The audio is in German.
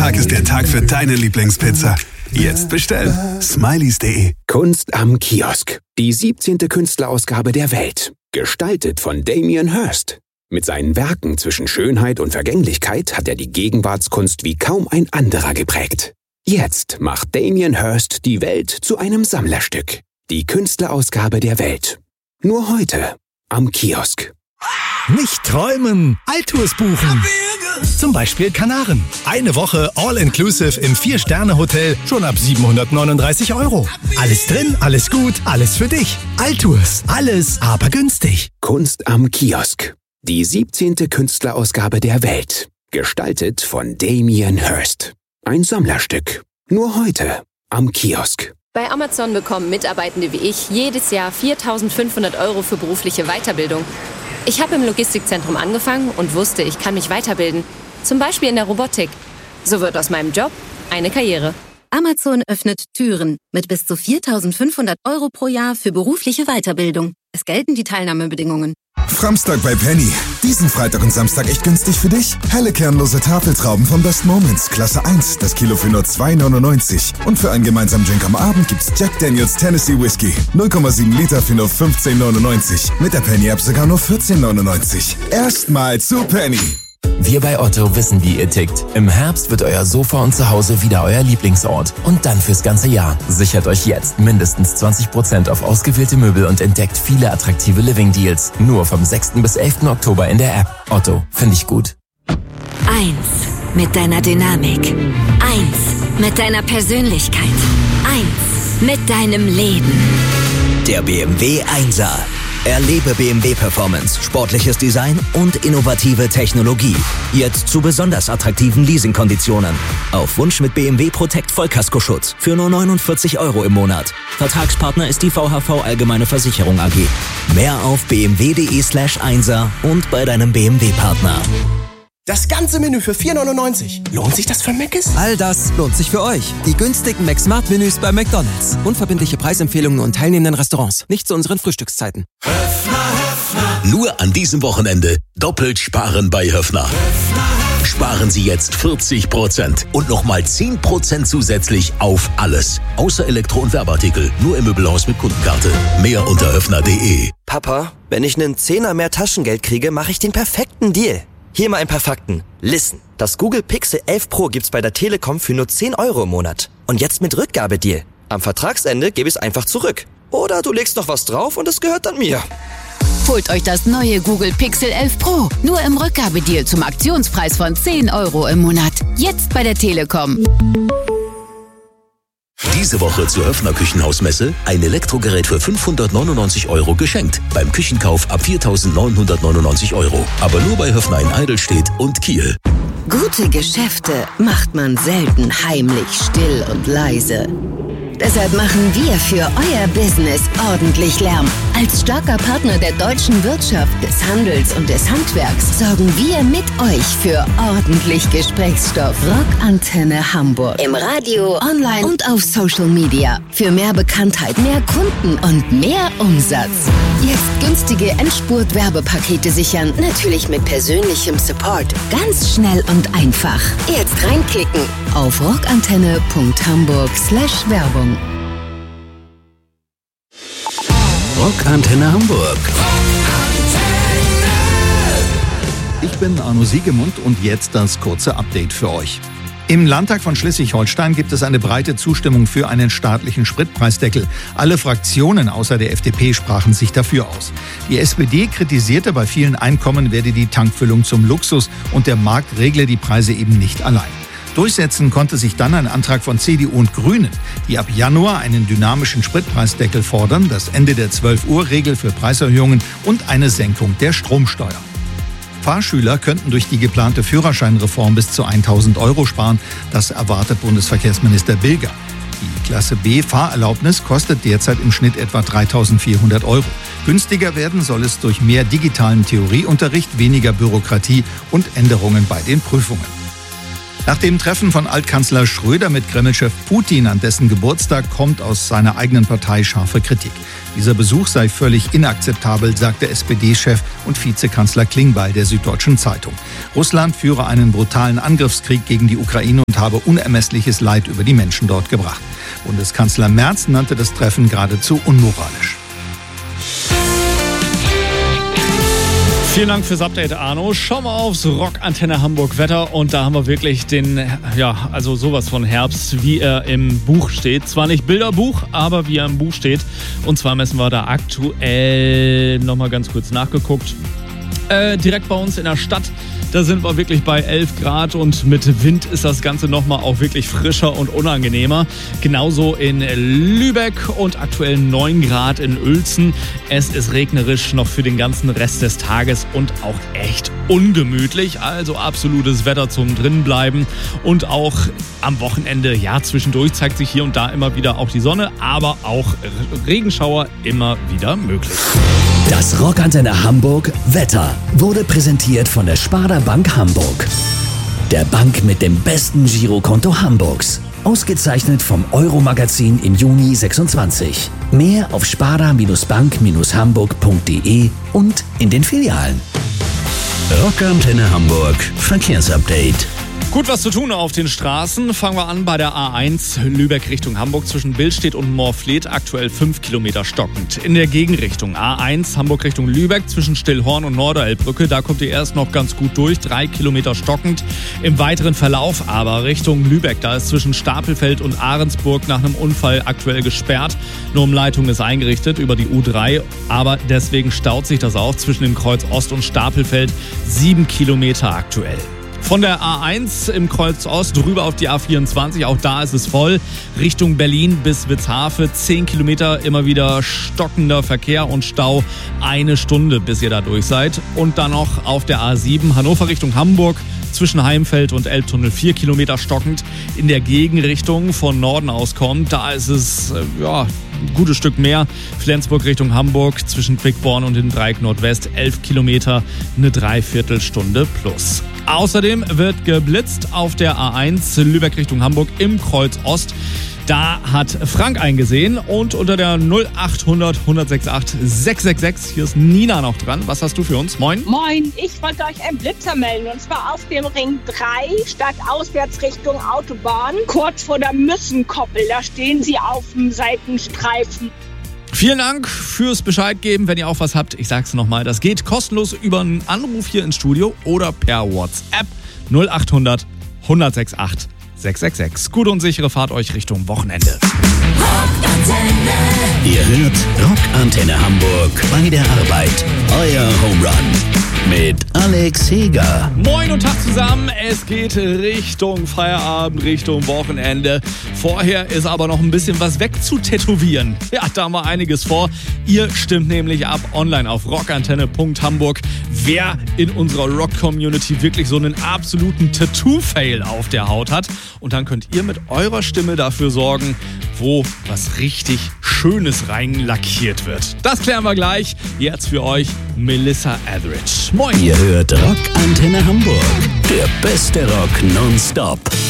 Sonntag ist der Tag für deine Lieblingspizza. Jetzt bestellen. Smileys.de. Kunst am Kiosk. Die 17. Künstlerausgabe der Welt. Gestaltet von Damien Hirst. Mit seinen Werken zwischen Schönheit und Vergänglichkeit hat er die Gegenwartskunst wie kaum ein anderer geprägt. Jetzt macht Damien Hirst die Welt zu einem Sammlerstück. Die Künstlerausgabe der Welt. Nur heute am Kiosk. Nicht träumen, Altours buchen. Zum Beispiel Kanaren. Eine Woche All-Inclusive im 4-Sterne-Hotel schon ab 739 €. Alles drin, alles gut, alles für dich. Altours, alles aber günstig. Kunst am Kiosk. Die 17. Künstlerausgabe der Welt. Gestaltet von Damien Hirst. Ein Sammlerstück. Nur heute am Kiosk. Bei Amazon bekommen Mitarbeitende wie ich jedes Jahr 4.500 € für berufliche Weiterbildung. Ich habe im Logistikzentrum angefangen und wusste, ich kann mich weiterbilden. Zum Beispiel in der Robotik. So wird aus meinem Job eine Karriere. Amazon öffnet Türen mit bis zu 4.500 € pro Jahr für berufliche Weiterbildung. Es gelten die Teilnahmebedingungen. Framstag bei Penny. Diesen Freitag und Samstag echt günstig für dich. Helle kernlose Tafeltrauben von Best Moments, Klasse 1, das Kilo für nur 2,99. Und für einen gemeinsamen Drink am Abend gibt's Jack Daniels Tennessee Whiskey. 0,7 Liter für nur 15,99. Mit der Penny-App sogar nur 14,99. Erstmal zu Penny. Wir bei Otto wissen, wie ihr tickt. Im Herbst wird euer Sofa und Zuhause wieder euer Lieblingsort. Und dann fürs ganze Jahr. Sichert euch jetzt mindestens 20% auf ausgewählte Möbel und entdeckt viele attraktive Living-Deals. Nur vom 6. bis 11. Oktober in der App. Otto, finde ich gut. 1 mit deiner Dynamik. 1 mit deiner Persönlichkeit. 1 mit deinem Leben. Der BMW 1er. Erlebe BMW Performance, sportliches Design und innovative Technologie. Jetzt zu besonders attraktiven Leasingkonditionen. Auf Wunsch mit BMW Protect Vollkaskoschutz für nur 49 € im Monat. Vertragspartner ist die VHV Allgemeine Versicherung AG. Mehr auf bmw.de/1er und bei deinem BMW-Partner. Das ganze Menü für 4,99. Lohnt sich das für Mc's? All das lohnt sich für euch. Die günstigen McSmart-Menüs bei McDonald's. Unverbindliche Preisempfehlungen und teilnehmenden Restaurants. Nicht zu unseren Frühstückszeiten. Nur an diesem Wochenende doppelt sparen bei Höffner. Sparen Sie jetzt 40% und nochmal 10% zusätzlich auf alles. Außer Elektro- und Werbeartikel. Nur im Möbelhaus mit Kundenkarte. Mehr unter höffner.de. Papa, wenn ich einen Zehner mehr Taschengeld kriege, mache ich den perfekten Deal. Hier mal ein paar Fakten. Listen, das Google Pixel 11 Pro gibt's bei der Telekom für nur 10 € im Monat. Und jetzt mit Rückgabedeal. Am Vertragsende gebe ich es einfach zurück. Oder du legst noch was drauf und es gehört dann mir. Holt euch das neue Google Pixel 11 Pro. Nur im Rückgabedeal zum Aktionspreis von 10 € im Monat. Jetzt bei der Telekom. Diese Woche zur Höffner Küchenhausmesse ein Elektrogerät für 599 € geschenkt. Beim Küchenkauf ab 4.999 €. Aber nur bei Höffner in Eidelstedt und Kiel. Gute Geschäfte macht man selten heimlich, still und leise. Deshalb machen wir für euer Business ordentlich Lärm. Als starker Partner der deutschen Wirtschaft, des Handels und des Handwerks sorgen wir mit euch für ordentlich Gesprächsstoff. Rockantenne Hamburg. Im Radio, online und auf Social Media. Für mehr Bekanntheit, mehr Kunden und mehr Umsatz. Jetzt günstige Endspurt-Werbepakete sichern. Natürlich mit persönlichem Support. Ganz schnell und einfach. Jetzt reinklicken auf rockantenne.hamburg/Werbung. Rockantenne Hamburg. Ich bin Arno Siegemund und jetzt das kurze Update für euch. Im Landtag von Schleswig-Holstein gibt es eine breite Zustimmung für einen staatlichen Spritpreisdeckel. Alle Fraktionen außer der FDP sprachen sich dafür aus. Die SPD kritisierte, bei vielen Einkommen werde die Tankfüllung zum Luxus und der Markt regle die Preise eben nicht allein. Durchsetzen konnte sich dann ein Antrag von CDU und Grünen, die ab Januar einen dynamischen Spritpreisdeckel fordern, das Ende der 12-Uhr-Regel für Preiserhöhungen und eine Senkung der Stromsteuer. Fahrschüler könnten durch die geplante Führerscheinreform bis zu 1.000 € sparen. Das erwartet Bundesverkehrsminister Bilger. Die Klasse B Fahrerlaubnis kostet derzeit im Schnitt etwa 3.400 €. Günstiger werden soll es durch mehr digitalen Theorieunterricht, weniger Bürokratie und Änderungen bei den Prüfungen. Nach dem Treffen von Altkanzler Schröder mit Kreml-Chef Putin an dessen Geburtstag kommt aus seiner eigenen Partei scharfe Kritik. Dieser Besuch sei völlig inakzeptabel, sagte SPD-Chef und Vizekanzler Klingbeil der Süddeutschen Zeitung. Russland führe einen brutalen Angriffskrieg gegen die Ukraine und habe unermessliches Leid über die Menschen dort gebracht. Bundeskanzler Merz nannte das Treffen geradezu unmoralisch. Vielen Dank fürs Update, Arno. Schauen wir aufs Rockantenne Hamburg Wetter und da haben wir wirklich also sowas von Herbst, wie er im Buch steht. Zwar nicht Bilderbuch, aber wie er im Buch steht. Und zwar messen wir da aktuell, nochmal ganz kurz nachgeguckt, direkt bei uns in der Stadt. Da sind wir wirklich bei 11 Grad und mit Wind ist das Ganze nochmal auch wirklich frischer und unangenehmer. Genauso in Lübeck und aktuell 9 Grad in Uelzen. Es ist regnerisch noch für den ganzen Rest des Tages und auch echt ungemütlich. Also absolutes Wetter zum Drinbleiben. Und auch am Wochenende, ja, zwischendurch zeigt sich hier und da immer wieder auch die Sonne, aber auch Regenschauer immer wieder möglich. Das Rockantenne Hamburg Wetter wurde präsentiert von der Sparda Bank Hamburg. Der Bank mit dem besten Girokonto Hamburgs. Ausgezeichnet vom Euro-Magazin im Juni 26. Mehr auf sparda-bank-hamburg.de und in den Filialen. Rockantenne Hamburg Verkehrsupdate. Gut was zu tun auf den Straßen. Fangen wir an bei der A1 Lübeck Richtung Hamburg zwischen Billstedt und Moorfleet. Aktuell 5 Kilometer stockend. In der Gegenrichtung A1 Hamburg Richtung Lübeck zwischen Stillhorn und Norderelbbrücke. Da kommt ihr erst noch ganz gut durch. 3 Kilometer stockend. Im weiteren Verlauf aber Richtung Lübeck. Da ist zwischen Stapelfeld und Ahrensburg nach einem Unfall aktuell gesperrt. Eine Umleitung ist eingerichtet über die U3. Aber deswegen staut sich das auch zwischen dem Kreuz Ost und Stapelfeld. 7 Kilometer aktuell. Von der A1 im Kreuz Ost rüber auf die A24, auch da ist es voll. Richtung Berlin bis Witzhafe, 10 Kilometer, immer wieder stockender Verkehr und Stau. 1 Stunde, bis ihr da durch seid. Und dann noch auf der A7 Hannover Richtung Hamburg, zwischen Heimfeld und Elbtunnel 4 Kilometer stockend. In der Gegenrichtung von Norden aus kommt, da ist es, ein gutes Stück mehr. Flensburg Richtung Hamburg, zwischen Quickborn und den Dreieck Nordwest, 11 Kilometer, eine Dreiviertelstunde plus. Außerdem wird geblitzt auf der A1 Lübeck Richtung Hamburg im Kreuz Ost. Da hat Frank eingesehen und unter der 0800 168 666, hier ist Nina noch dran. Was hast du für uns? Moin. Moin, ich wollte euch einen Blitzer melden und zwar auf dem Ring 3, stadtauswärts Richtung Autobahn, kurz vor der Müssenkoppel. Da stehen sie auf dem Seitenstreifen. Vielen Dank fürs Bescheid geben, wenn ihr auch was habt. Ich sag's nochmal, das geht kostenlos über einen Anruf hier ins Studio oder per WhatsApp 0800 168 666. Gute und sichere Fahrt euch Richtung Wochenende. Rockantenne. Ihr hört Rockantenne Hamburg bei der Arbeit. Euer Home Run mit Alex Heger. Moin und Tag zusammen. Es geht Richtung Feierabend, Richtung Wochenende. Vorher ist aber noch ein bisschen was wegzutätowieren. Ja, da haben wir einiges vor. Ihr stimmt nämlich ab online auf rockantenne.hamburg, wer in unserer Rock-Community wirklich so einen absoluten Tattoo-Fail auf der Haut hat. Und dann könnt ihr mit eurer Stimme dafür sorgen, wo was richtig Schönes reinlackiert wird. Das klären wir gleich. Jetzt für euch Melissa Etheridge. Moin. Ihr hört Rockantenne Hamburg. Der beste Rock nonstop.